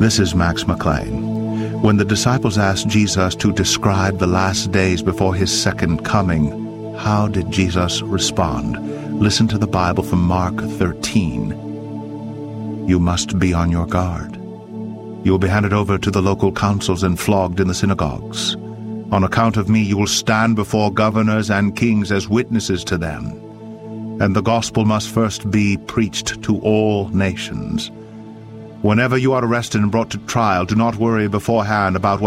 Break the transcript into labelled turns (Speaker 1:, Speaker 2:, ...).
Speaker 1: This is Max McLean. When the disciples asked Jesus to describe the last days before his second coming, how did Jesus respond? Listen to the Bible from Mark 13. You must be on your guard. You will be handed over to the local councils and flogged in the synagogues. On account of me, you will stand before governors and kings as witnesses to them. And the gospel must first be preached to all nations. Whenever you are arrested and brought to trial, do not worry beforehand about what